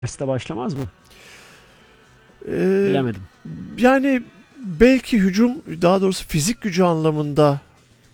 Üniversite başlamaz mı? Ee, Bilemedim. Yani belki hücum, daha doğrusu fizik gücü anlamında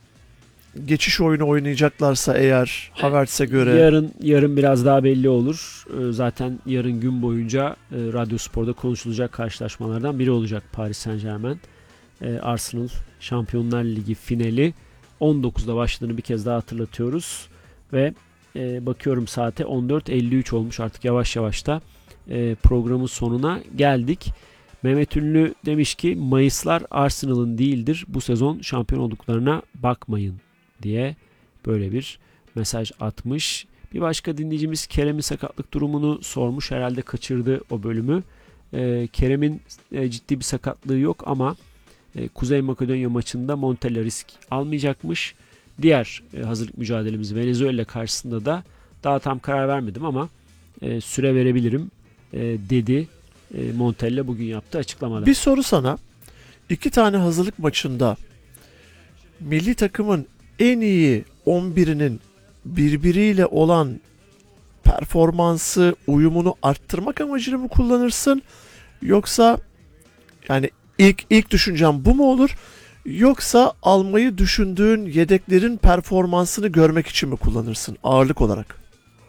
geçiş oyunu oynayacaklarsa eğer Havertz'e göre. Yarın biraz daha belli olur. Zaten yarın gün boyunca Radyo Spor'da konuşulacak karşılaşmalardan biri olacak Paris Saint-Germain. Arsenal Şampiyonlar Ligi finali 19'da başladığını bir kez daha hatırlatıyoruz. Ve bakıyorum saate 14.53 olmuş, artık yavaş yavaş da programın sonuna geldik. Mehmet Ünlü demiş ki Mayıslar Arsenal'ın değildir. Bu sezon şampiyon olduklarına bakmayın diye böyle bir mesaj atmış. Bir başka dinleyicimiz Kerem'in sakatlık durumunu sormuş. Herhalde kaçırdı o bölümü. Kerem'in ciddi bir sakatlığı yok ama Kuzey Makedonya maçında Montella risk almayacakmış. Diğer hazırlık mücadelemiz Venezuela karşısında da daha tam karar vermedim ama süre verebilirim dedi. Montella bugün yaptığı açıklamada. Bir soru sana. 2 tane hazırlık maçında milli takımın en iyi 11'inin birbiriyle olan performansı, uyumunu arttırmak amacıyla mı kullanırsın? Yoksa yani ilk düşüncem bu mu olur? Yoksa almayı düşündüğün yedeklerin performansını görmek için mi kullanırsın ağırlık olarak?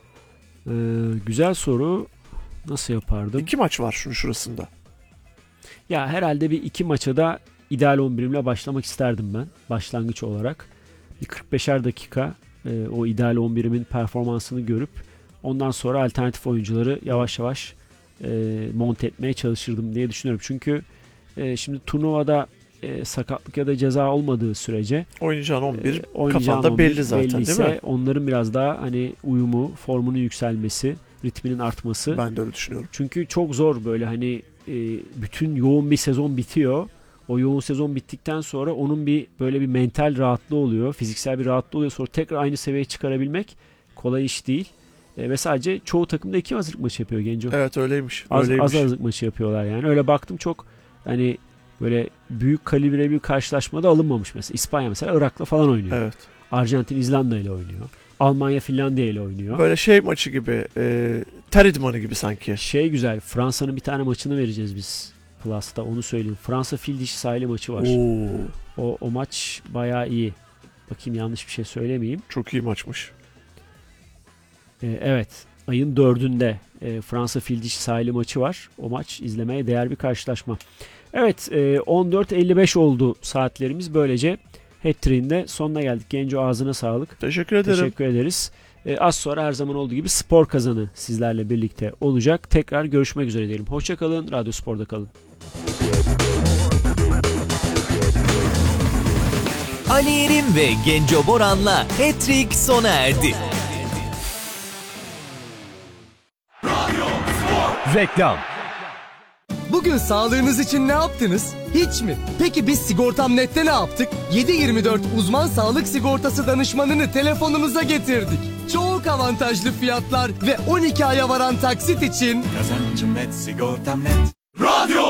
Güzel soru. Nasıl yapardım? 2 maç var şunun şurasında. Ya herhalde bir 2 maça da ideal 11'imle başlamak isterdim ben. Başlangıç olarak. Bir 45'er dakika o ideal 11'imin performansını görüp ondan sonra alternatif oyuncuları yavaş yavaş monte etmeye çalışırdım diye düşünüyorum. Çünkü şimdi turnuvada sakatlık ya da ceza olmadığı sürece Oynayacağın 11 oynayacağın kafanda 11 belli zaten, belliyse, değil mi? onların biraz daha hani uyumu, formunun yükselmesi, ritminin artması. Ben de öyle düşünüyorum. Çünkü çok zor böyle hani bütün yoğun bir sezon bitiyor. O yoğun sezon bittikten sonra onun bir böyle bir mental rahatlığı oluyor. Fiziksel bir rahatlığı oluyor. Sonra tekrar aynı seviyeye çıkarabilmek kolay iş değil. Ve sadece çoğu takımda 2 hazırlık maçı yapıyor Genco. Evet, öyleymiş. Az hazırlık maçı yapıyorlar yani. Öyle baktım, çok hani böyle büyük kalibre bir karşılaşmada alınmamış mesela. İspanya mesela Irak'la falan oynuyor. Evet. Arjantin İzlanda ile oynuyor. Almanya Finlandiya ile oynuyor. Böyle şey maçı gibi, ter idmanı gibi sanki. Şey güzel, Fransa'nın bir tane maçını vereceğiz biz Plus'ta, onu söyleyeyim. Fransa fil dişi sahili maçı var. O maç bayağı iyi. Bakayım yanlış bir şey söylemeyeyim. Çok iyi maçmış. Evet, ayın 4'ünde Fransa fil dişi sahili maçı var. O maç izlemeye değer bir karşılaşma. Evet, 14.55 oldu saatlerimiz. Böylece Hat-Trick'in de sonuna geldik. Genco, ağzına sağlık. Teşekkür ederim. Teşekkür ederiz. Az sonra her zaman olduğu gibi spor kazanı sizlerle birlikte olacak. Tekrar görüşmek üzere diyelim. Hoşça kalın. Radyo Spor'da kalın. Ali Yerim ve Genco Boran'la Hat-Trick sona erdi. Reklam. Bugün sağlığınız için ne yaptınız? Hiç mi? Peki biz Sigortam.net'te ne yaptık? 7/24 uzman sağlık sigortası danışmanını telefonunuza getirdik. Çok avantajlı fiyatlar ve 12 aya varan taksit için Kazancım net, sigortam net. Radyo